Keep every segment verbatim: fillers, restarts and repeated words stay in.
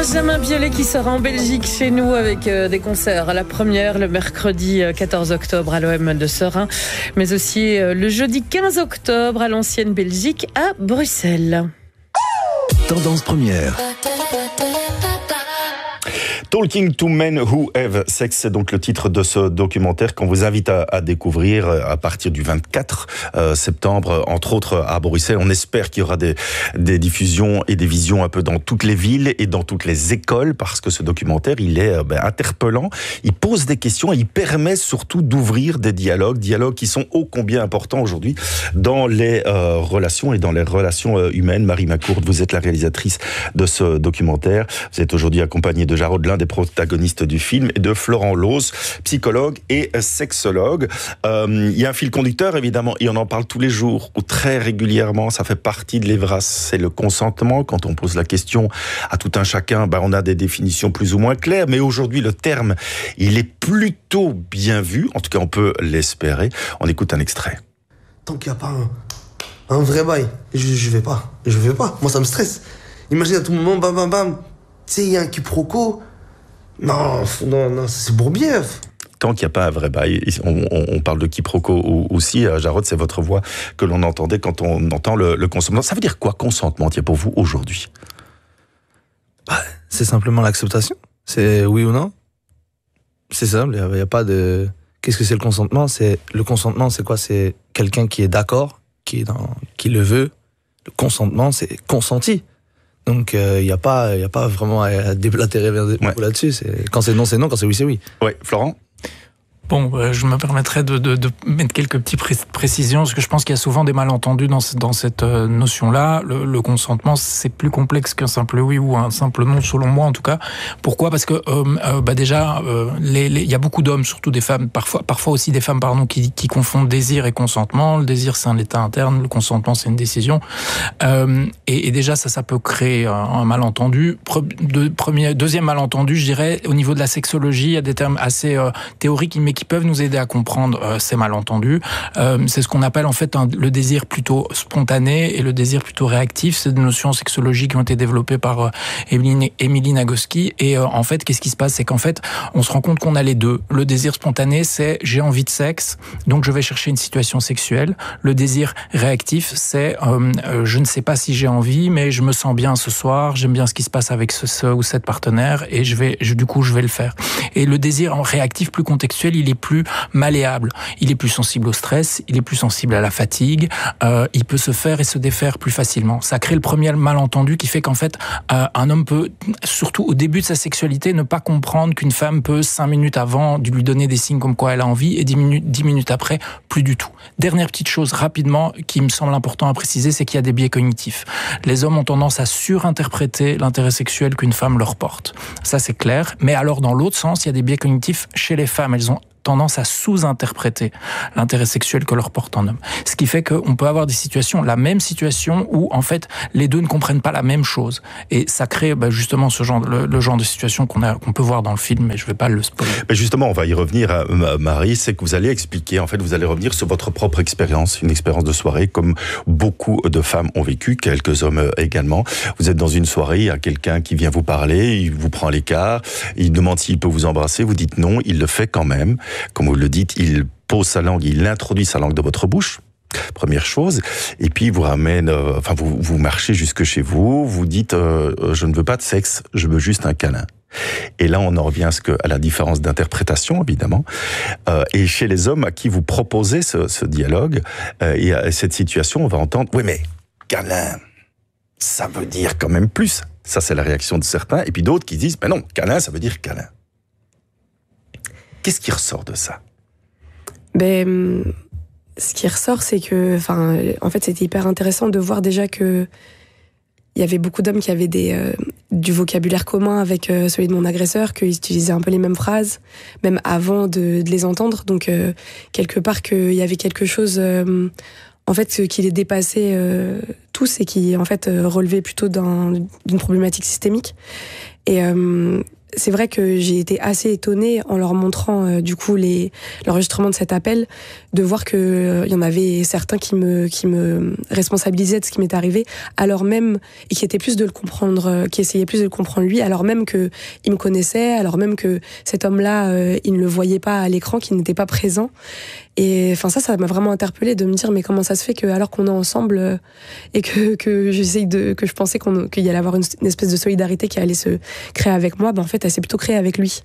Benjamin Biolay qui sera en Belgique chez nous avec euh, des concerts à la première le mercredi euh, quatorze octobre à l'O M de Serein, mais aussi euh, le jeudi quinze octobre à l'ancienne Belgique à Bruxelles. Tendance première. Talking to Men Who Have Sex, c'est donc le titre de ce documentaire qu'on vous invite à, à découvrir à partir du vingt-quatre septembre, entre autres à Bruxelles. On espère qu'il y aura des, des diffusions et des visions un peu dans toutes les villes et dans toutes les écoles, parce que ce documentaire, il est ben, interpellant, il pose des questions et il permet surtout d'ouvrir des dialogues, dialogues qui sont ô combien importants aujourd'hui dans les euh, relations et dans les relations euh, humaines. Marie Macourde, vous êtes la réalisatrice de ce documentaire. Vous êtes aujourd'hui accompagnée de Jarod, l'un des protagonistes du film, et de Florent Loos, psychologue et sexologue. Euh, il y a un fil conducteur, évidemment, et on en parle tous les jours, ou très régulièrement, ça fait partie de l'Evras, c'est le consentement. Quand on pose la question à tout un chacun, ben on a des définitions plus ou moins claires, mais aujourd'hui, le terme, il est plutôt bien vu, en tout cas, on peut l'espérer. On écoute un extrait. Tant qu'il n'y a pas un, un vrai bail, je, je vais pas, je vais pas, moi ça me stresse. Imagine à tout moment, bam bam bam, tu sais, il y a un quiproquo. Non, non, non, c'est bourbier. Tant qu'il n'y a pas un vrai bail, on, on, on parle de quiproquo aussi. Jarod, c'est votre voix que l'on entendait quand on entend le, le consentement. Ça veut dire quoi, consentement, tiens, pour vous, aujourd'hui? Bah, c'est simplement l'acceptation. C'est oui ou non. C'est simple, il n'y a, a pas de... Qu'est-ce que c'est le consentement? C'est Le consentement, c'est quoi? C'est quelqu'un qui est d'accord, qui, est dans, qui le veut. Le consentement, c'est consenti. Donc, il euh, n'y a, a pas vraiment à déblatérer ouais. là-dessus. C'est, quand c'est non, c'est non. Quand c'est oui, c'est oui. Oui, Florent? Bon, euh, je me permettrai de, de, de mettre quelques petites pré- précisions, parce que je pense qu'il y a souvent des malentendus dans, dans cette euh, notion-là. Le, le consentement, c'est plus complexe qu'un simple oui ou un simple non, selon moi en tout cas. Pourquoi? Parce que euh, euh, bah déjà, euh, les, les, il y a beaucoup d'hommes, surtout des femmes, parfois, parfois aussi des femmes, pardon, qui, qui confondent désir et consentement. Le désir, c'est un état interne, le consentement, c'est une décision. Euh, et, et déjà, ça, ça peut créer un, un malentendu. Pre, de, premier, deuxième malentendu, je dirais, au niveau de la sexologie, il y a des termes assez euh, théoriques, mais qui peuvent nous aider à comprendre euh, ces malentendus. Euh, c'est ce qu'on appelle en fait un, le désir plutôt spontané et le désir plutôt réactif. C'est des notions sexologiques qui ont été développées par euh, Émilie, Émilie Nagoski. Et euh, en fait, qu'est-ce qui se passe? C'est qu'en fait, on se rend compte qu'on a les deux. Le désir spontané, c'est j'ai envie de sexe, donc je vais chercher une situation sexuelle. Le désir réactif, c'est euh, euh, je ne sais pas si j'ai envie, mais je me sens bien ce soir, j'aime bien ce qui se passe avec ce, ce ou cette partenaire, et je vais, je, du coup, je vais le faire. Et le désir réactif plus contextuel, il est plus malléable, il est plus sensible au stress, il est plus sensible à la fatigue, euh, il peut se faire et se défaire plus facilement. Ça crée le premier malentendu qui fait qu'en fait, euh, un homme peut, surtout au début de sa sexualité, ne pas comprendre qu'une femme peut, cinq minutes avant, lui donner des signes comme quoi elle a envie, et dix minutes, dix minutes après, plus du tout. Dernière petite chose, rapidement, qui me semble important à préciser, c'est qu'il y a des biais cognitifs. Les hommes ont tendance à surinterpréter l'intérêt sexuel qu'une femme leur porte. Ça, c'est clair. Mais alors, dans l'autre sens, il y a des biais cognitifs chez les femmes. Elles ont tendance à sous-interpréter l'intérêt sexuel que leur porte un homme. Ce qui fait qu'on peut avoir des situations, la même situation où, en fait, les deux ne comprennent pas la même chose. Et ça crée bah, justement ce genre, le, le genre de situation qu'on, a, qu'on peut voir dans le film, mais je ne vais pas le spoiler. Mais justement, on va y revenir, à Marie, c'est que vous allez expliquer, en fait, vous allez revenir sur votre propre expérience, une expérience de soirée, comme beaucoup de femmes ont vécu, quelques hommes également. Vous êtes dans une soirée, il y a quelqu'un qui vient vous parler, il vous prend à l'écart, il demande s'il peut vous embrasser, vous dites non, il le fait quand même. Comme vous le dites, il pose sa langue, il introduit sa langue dans votre bouche, première chose, et puis il vous ramène, euh, enfin vous, vous marchez jusque chez vous, vous dites euh, je ne veux pas de sexe, je veux juste un câlin. Et là on en revient à, ce que, à la différence d'interprétation évidemment, euh, et chez les hommes à qui vous proposez ce, ce dialogue, euh, et à cette situation on va entendre, oui mais câlin, ça veut dire quand même plus, ça c'est la réaction de certains, et puis d'autres qui disent, ben non, câlin ça veut dire câlin. Qu'est-ce qui ressort de ça? Ben, ce qui ressort, c'est que, enfin, en fait, c'était hyper intéressant de voir déjà que il y avait beaucoup d'hommes qui avaient des, euh, du vocabulaire commun avec euh, celui de mon agresseur, qu'ils utilisaient un peu les mêmes phrases, même avant de, de les entendre. Donc, euh, quelque part, qu'il y avait quelque chose, euh, en fait, qui les dépassait euh, tous et qui, en fait, euh, relevait plutôt d'un, d'une problématique systémique. Et, euh, c'est vrai que j'ai été assez étonnée en leur montrant euh, du coup les l'enregistrement de cet appel, de voir que euh, il y en avait certains qui me qui me responsabilisaient de ce qui m'était arrivé, alors même et qui étaient plus de le comprendre, euh, qui essayaient plus de le comprendre lui, alors même que il me connaissait, alors même que cet homme-là, euh, il ne le voyait pas à l'écran, qu'il n'était pas présent. Et enfin ça, ça m'a vraiment interpellée de me dire mais comment ça se fait que alors qu'on est ensemble euh, et que que j'essaye de que je pensais qu'on qu'il y allait avoir une, une espèce de solidarité qui allait se créer avec moi, ben en fait elle s'est plutôt créée avec lui.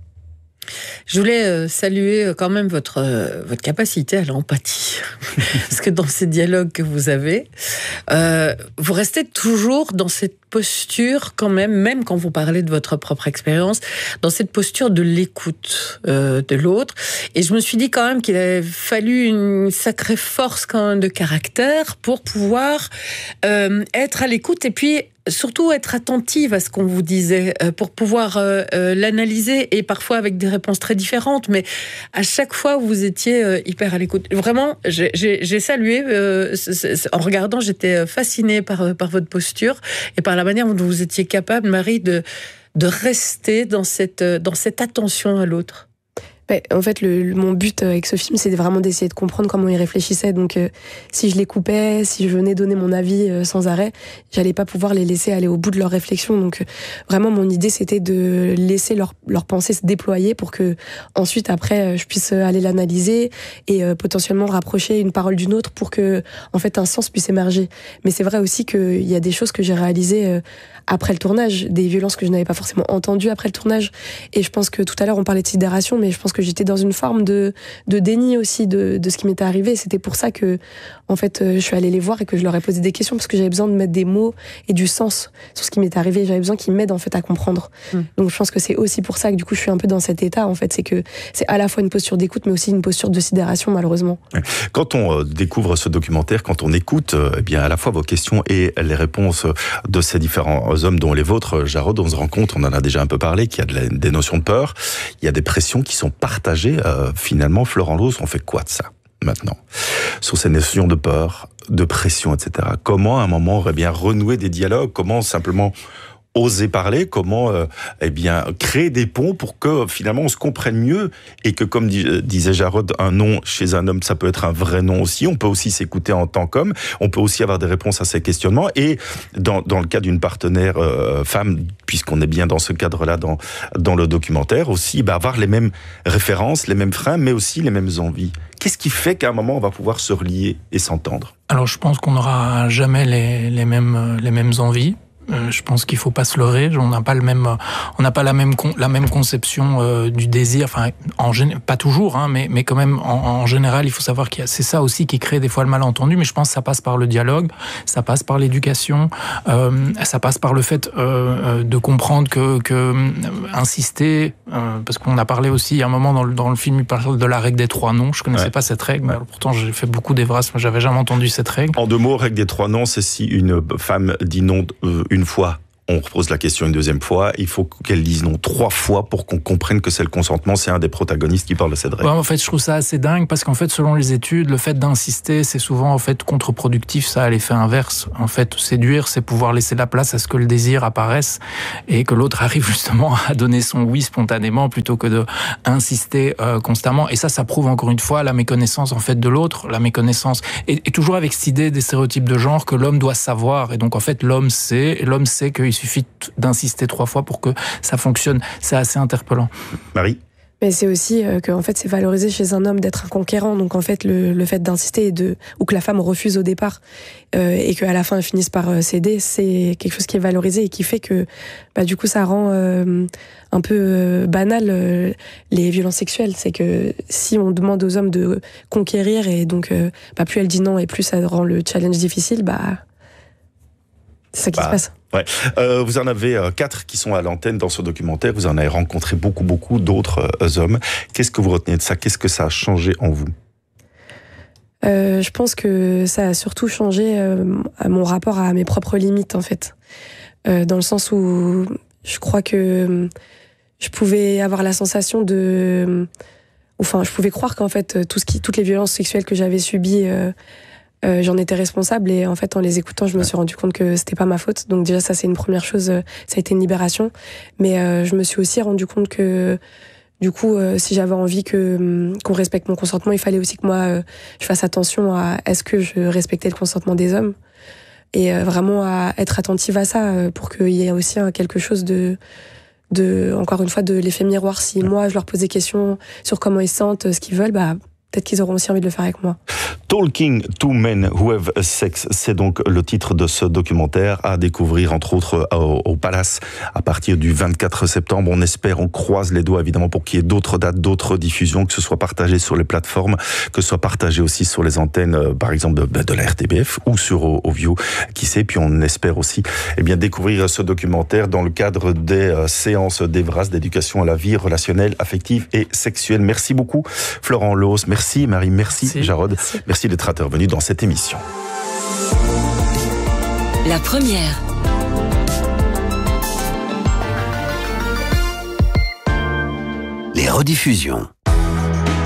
Je voulais euh, saluer euh, quand même votre euh, votre capacité à l'empathie, parce que dans ces dialogues que vous avez, euh, vous restez toujours dans cette posture quand même, même quand vous parlez de votre propre expérience, dans cette posture de l'écoute euh, de l'autre. Et je me suis dit quand même qu'il avait fallu une sacrée force quand même de caractère pour pouvoir euh, être à l'écoute et puis surtout être attentive à ce qu'on vous disait, euh, pour pouvoir euh, euh, l'analyser, et parfois avec des réponses très différentes, mais à chaque fois vous étiez euh, hyper à l'écoute. Vraiment, j'ai, j'ai, j'ai salué, euh, c- c- en regardant, j'étais fascinée par, par votre posture et par la manière dont vous étiez capable, Marie, de, de rester dans cette, dans cette attention à l'autre. Ben, en fait, le, le, mon but avec ce film, c'est vraiment d'essayer de comprendre comment il réfléchissait. Donc, euh, si je les coupais, si je venais donner mon avis euh, sans arrêt, j'allais pas pouvoir les laisser aller au bout de leur réflexion. Donc, euh, vraiment, mon idée, c'était de laisser leur, leur pensée se déployer pour que ensuite, après, euh, je puisse aller l'analyser et euh, potentiellement rapprocher une parole d'une autre pour que, en fait, un sens puisse émerger. Mais c'est vrai aussi qu'il y a des choses que j'ai réalisées euh, après le tournage, des violences que je n'avais pas forcément entendues après le tournage. Et je pense que tout à l'heure, on parlait de sidération, mais je pense que j'étais dans une forme de, de déni aussi de, de ce qui m'était arrivé. C'était pour ça que, en fait, je suis allée les voir et que je leur ai posé des questions, parce que j'avais besoin de mettre des mots et du sens sur ce qui m'était arrivé. J'avais besoin qu'ils m'aident, en fait, à comprendre. Mmh. Donc, je pense que c'est aussi pour ça que, du coup, je suis un peu dans cet état, en fait. C'est que c'est à la fois une posture d'écoute, mais aussi une posture de sidération, malheureusement. Quand on découvre ce documentaire, quand on écoute, eh bien, à la fois vos questions et les réponses de ces différents hommes, dont les vôtres, Jarod, on se rend compte, on en a déjà un peu parlé, qu'il y a de la, des notions de peur, il y a des pressions qui sont partagées. Euh, finalement, Florent Loos, on fait quoi de ça maintenant, sur ces notions de peur, de pression, et cetera. Comment, à un moment, on aurait bien renouer des dialogues? Comment simplement oser parler? Comment euh, eh bien créer des ponts pour que finalement on se comprenne mieux, et que, comme dis, disait Jarod, un non chez un homme, ça peut être un vrai non aussi. On peut aussi s'écouter en tant qu'homme. On peut aussi avoir des réponses à ces questionnements. Et dans, dans le cas d'une partenaire euh, femme, puisqu'on est bien dans ce cadre-là dans dans le documentaire aussi, bah, avoir les mêmes références, les mêmes freins, mais aussi les mêmes envies. Qu'est-ce qui fait qu'à un moment on va pouvoir se relier et s'entendre? Alors je pense qu'on n'aura jamais les les mêmes les mêmes envies. Euh, je pense qu'il faut pas se leurrer. On n'a pas le même, on n'a pas la même con, la même conception euh, du désir. Enfin, en gén- pas toujours, hein, mais mais quand même en, en général, il faut savoir qu'il y a, c'est ça aussi qui crée des fois le malentendu. Mais je pense que ça passe par le dialogue, ça passe par l'éducation, euh, ça passe par le fait euh, de comprendre que que euh, insister, euh, parce qu'on a parlé aussi il y a un moment dans le dans le film, il parle de la règle des trois noms. Je connaissais ouais. pas cette règle. Ouais. Alors, pourtant, j'ai fait beaucoup d'Evras, mais j'avais jamais entendu cette règle. En deux mots, règle des trois noms, c'est si une femme dit non euh, une fois, on repose la question une deuxième fois, il faut qu'elle dise non trois fois pour qu'on comprenne que c'est le consentement. C'est un des protagonistes qui parle de cette règle. Ouais, en fait, je trouve ça assez dingue, parce qu'en fait, selon les études, le fait d'insister, c'est souvent en fait contre-productif. Ça a l'effet inverse. En fait, séduire, c'est pouvoir laisser la place à ce que le désir apparaisse et que l'autre arrive justement à donner son oui spontanément plutôt que de insister euh, constamment. Et ça, ça prouve encore une fois la méconnaissance en fait de l'autre, la méconnaissance, et, et toujours avec cette idée des stéréotypes de genre que l'homme doit savoir. Et donc en fait, l'homme sait, et l'homme sait qu'il suffit d'insister trois fois pour que ça fonctionne. C'est assez interpellant. Marie? Mais c'est aussi euh, que en fait c'est valorisé chez un homme d'être un conquérant. Donc en fait le, le fait d'insister et de ou que la femme refuse au départ euh, et qu'à la fin elle finisse par euh, céder, c'est quelque chose qui est valorisé et qui fait que bah du coup ça rend euh, un peu euh, banal euh, les violences sexuelles. C'est que si on demande aux hommes de conquérir et donc euh, bah plus elle dit non et plus ça rend le challenge difficile, bah c'est ça qui bah. se passe. Ouais. Euh, vous en avez euh, quatre qui sont à l'antenne dans ce documentaire. Vous en avez rencontré beaucoup, beaucoup d'autres euh, hommes. Qu'est-ce que vous retenez de ça? Qu'est-ce que ça a changé en vous? euh, Je pense que ça a surtout changé euh, mon rapport à mes propres limites, en fait. Euh, dans le sens où je crois que je pouvais avoir la sensation de... Enfin, je pouvais croire qu'en fait, tout ce qui, toutes les violences sexuelles que j'avais subies... Euh, euh, j'en étais responsable et en fait en les écoutant je me suis rendu compte que c'était pas ma faute. Donc déjà ça c'est une première chose, euh, ça a été une libération. Mais euh, je me suis aussi rendu compte que du coup euh, si j'avais envie que qu'on respecte mon consentement, il fallait aussi que moi euh, je fasse attention à est-ce que je respectais le consentement des hommes et euh, vraiment à être attentive à ça euh, pour qu'il y ait aussi hein, quelque chose de de encore une fois de l'effet miroir. Si moi je leur pose des questions sur comment ils se sentent, ce qu'ils veulent, bah peut-être qu'ils auront aussi envie de le faire avec moi. Talking to Men Who Have Sex, c'est donc le titre de ce documentaire à découvrir entre autres au, au Palace à partir du vingt-quatre septembre. On espère, on croise les doigts évidemment pour qu'il y ait d'autres dates, d'autres diffusions, que ce soit partagé sur les plateformes, que ce soit partagé aussi sur les antennes, euh, par exemple de, de la R T B F ou sur Ovio, qui sait. Puis on espère aussi eh bien découvrir ce documentaire dans le cadre des euh, séances d'Evras d'éducation à la vie relationnelle, affective et sexuelle. Merci beaucoup Florent Loos, merci Marie, merci, merci. Jarod. Merci. Merci d'être intervenu dans cette émission. La première. Les rediffusions.